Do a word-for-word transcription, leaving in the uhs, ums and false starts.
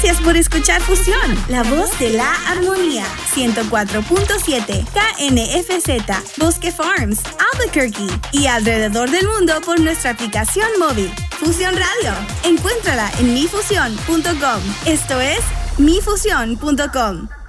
Gracias por escuchar Fusión, la voz de la armonía. ciento cuatro punto siete K N F Z, Bosque Farms, Albuquerque y alrededor del mundo por nuestra aplicación móvil. Fusión Radio. Encuéntrala en mi fusión punto com. Esto es mi fusión punto com.